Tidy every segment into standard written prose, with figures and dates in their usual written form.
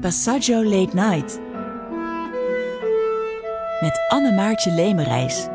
Passaggio Late Night met Anne-Maartje Lemerijs.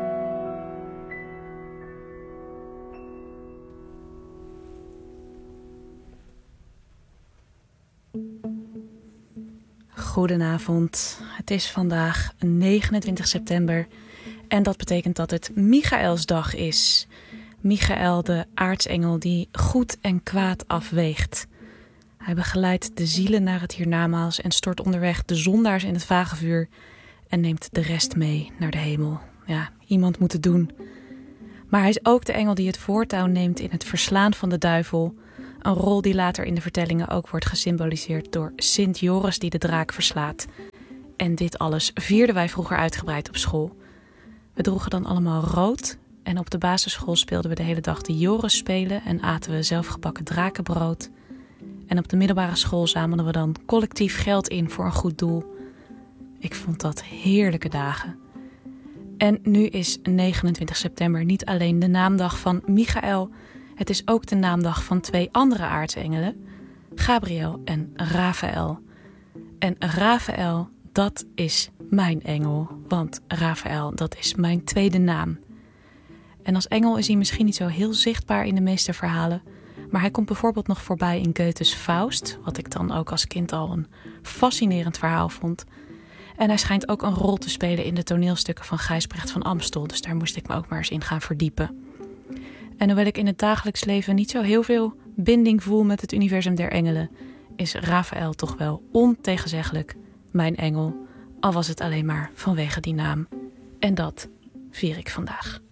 Goedenavond, het is vandaag 29 september en dat betekent dat het Michaelsdag is. Michael, de aartsengel die goed en kwaad afweegt. Hij begeleidt de zielen naar het hiernamaals en stort onderweg de zondaars in het vagevuur en neemt de rest mee naar de hemel. Ja, iemand moet het doen. Maar hij is ook de engel die het voortouw neemt in het verslaan van de duivel. Een rol die later in de vertellingen ook wordt gesymboliseerd door Sint Joris die de draak verslaat. En dit alles vierden wij vroeger uitgebreid op school. We droegen dan allemaal rood en op de basisschool speelden we de hele dag de Joris spelen en aten we zelfgebakken drakenbrood. En op de middelbare school zamelden we dan collectief geld in voor een goed doel. Ik vond dat heerlijke dagen. En nu is 29 september niet alleen de naamdag van Michael. Het is ook de naamdag van 2 andere aartsengelen, Gabriel en Raphaël. En Raphaël, dat is mijn engel, want Raphaël, dat is mijn tweede naam. En als engel is hij misschien niet zo heel zichtbaar in de meeste verhalen, maar hij komt bijvoorbeeld nog voorbij in Goethes Faust, wat ik dan ook als kind al een fascinerend verhaal vond. En hij schijnt ook een rol te spelen in de toneelstukken van Gijsbrecht van Amstel, dus daar moest ik me ook maar eens in gaan verdiepen. En hoewel ik in het dagelijks leven niet zo heel veel binding voel met het universum der engelen, is Raphaël toch wel ontegenzeggelijk mijn engel, al was het alleen maar vanwege die naam. En dat vier ik vandaag.